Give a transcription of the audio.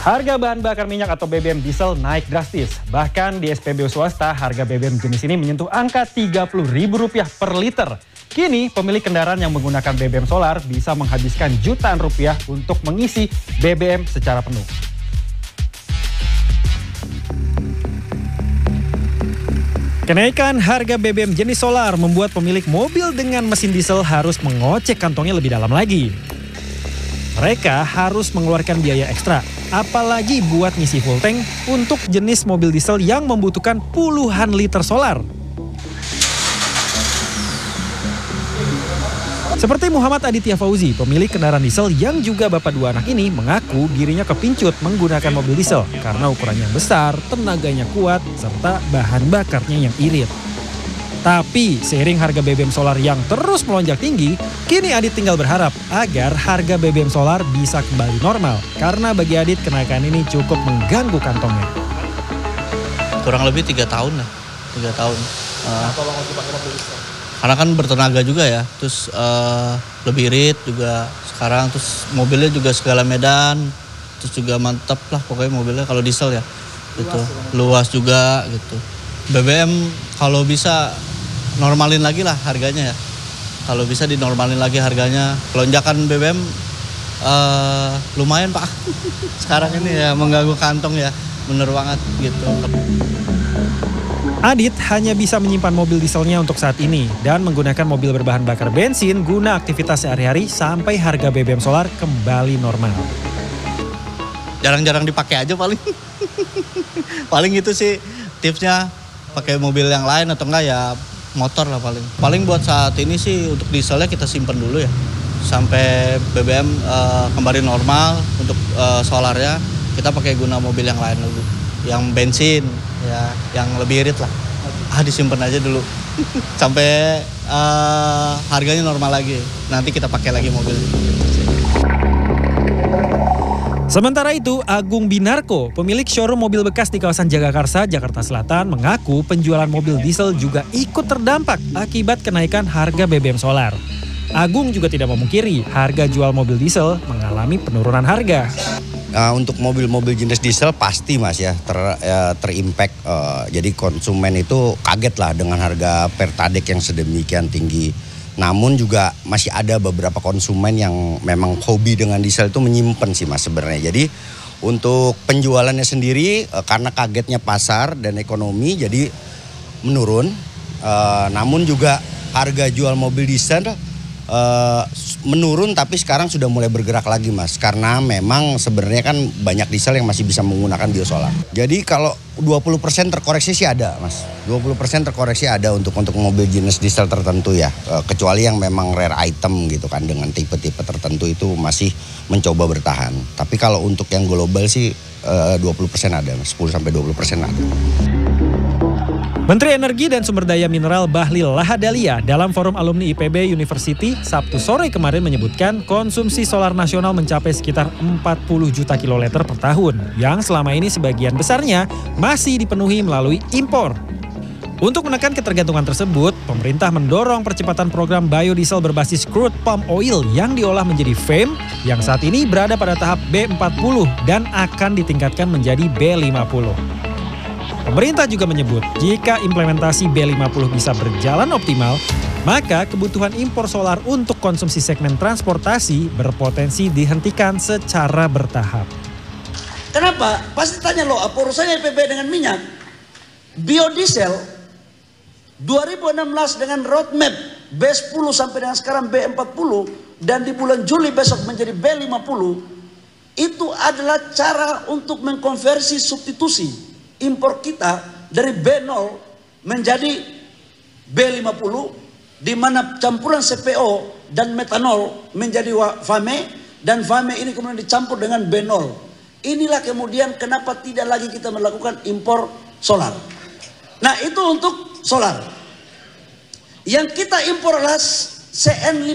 Harga bahan bakar minyak atau BBM diesel naik drastis. Bahkan di SPBU swasta, harga BBM jenis ini menyentuh angka Rp30.000 per liter. Kini, pemilik kendaraan yang menggunakan BBM solar bisa menghabiskan jutaan rupiah untuk mengisi BBM secara penuh. Kenaikan harga BBM jenis solar membuat pemilik mobil dengan mesin diesel harus mengocek kantongnya lebih dalam lagi. Mereka harus mengeluarkan biaya ekstra, apalagi buat ngisi full tank untuk jenis mobil diesel yang membutuhkan puluhan liter solar. Seperti Muhammad Aditya Fauzi, pemilik kendaraan diesel yang juga bapak dua anak ini, mengaku dirinya kepincut menggunakan mobil diesel karena ukurannya yang besar, tenaganya kuat, serta bahan bakarnya yang irit. Tapi seiring harga BBM solar yang terus melonjak tinggi, kini Adit tinggal berharap agar harga BBM solar bisa kembali normal. Karena bagi Adit kenaikan ini cukup mengganggu kantongnya. Kurang lebih 3 tahun lah, 3 tahun. Karena kan bertenaga juga ya, terus lebih irit juga sekarang, terus mobilnya juga segala medan, terus juga mantap lah pokoknya mobilnya kalau diesel ya, gitu. Luas juga gitu. BBM kalau bisa normalin lagi lah harganya ya. Kalau bisa dinormalin lagi harganya. Lonjakan BBM lumayan Pak. Sekarang ini ya mengganggu kantong ya. Bener banget gitu. Adit hanya bisa menyimpan mobil dieselnya untuk saat ini dan menggunakan mobil berbahan bakar bensin guna aktivitas sehari-hari sampai harga BBM solar kembali normal. Jarang-jarang dipakai aja paling. Paling itu sih tipsnya, pakai mobil yang lain atau enggak ya motor lah paling. Paling buat saat ini sih untuk dieselnya kita simpen dulu ya. Sampai BBM kembali normal. Untuk solarnya kita pakai guna mobil yang lain dulu. Yang bensin ya, yang lebih irit lah. Disimpan aja dulu. Sampai harganya normal lagi. Nanti kita pakai lagi mobil. Sementara itu, Agung Binarko, pemilik showroom mobil bekas di kawasan Jagakarsa, Jakarta Selatan, mengaku penjualan mobil diesel juga ikut terdampak akibat kenaikan harga BBM solar. Agung juga tidak memungkiri harga jual mobil diesel mengalami penurunan harga. Untuk mobil-mobil jenis diesel pasti Mas ya terimpact. Jadi konsumen itu kaget lah dengan harga pertalite yang sedemikian tinggi. Namun juga masih ada beberapa konsumen yang memang hobi dengan diesel itu menyimpan sih Mas sebenarnya. Jadi untuk penjualannya sendiri karena kagetnya pasar dan ekonomi jadi menurun. Namun juga harga jual mobil diesel menurun, tapi sekarang sudah mulai bergerak lagi Mas. Karena memang sebenarnya kan banyak diesel yang masih bisa menggunakan biosolar. Jadi kalau 20% terkoreksi sih ada Mas. 20% terkoreksi ada untuk mobil jenis diesel tertentu ya. Kecuali yang memang rare item gitu kan, dengan tipe-tipe tertentu itu masih mencoba bertahan. Tapi kalau untuk yang global sih 20% ada Mas. 10-20% ada. Menteri Energi dan Sumber Daya Mineral Bahlil Lahadalia dalam forum alumni IPB University Sabtu sore kemarin menyebutkan konsumsi solar nasional mencapai sekitar 40 juta kiloliter per tahun, yang selama ini sebagian besarnya masih dipenuhi melalui impor. Untuk menekan ketergantungan tersebut, pemerintah mendorong percepatan program biodiesel berbasis crude palm oil yang diolah menjadi FAME yang saat ini berada pada tahap B40 dan akan ditingkatkan menjadi B50. Pemerintah juga menyebut jika implementasi B50 bisa berjalan optimal, maka kebutuhan impor solar untuk konsumsi segmen transportasi berpotensi dihentikan secara bertahap. Kenapa? Pasti tanya loh, apa urusannya IPB dengan minyak? Biodiesel 2016 dengan roadmap B10 sampai dengan sekarang B40 dan di bulan Juli besok menjadi B50, itu adalah cara untuk mengkonversi substitusi impor kita dari B0 menjadi B50, di mana campuran CPO dan metanol menjadi FAME, dan FAME ini kemudian dicampur dengan B0. Inilah kemudian kenapa tidak lagi kita melakukan impor solar. Nah itu untuk solar. Yang kita impor adalah CN5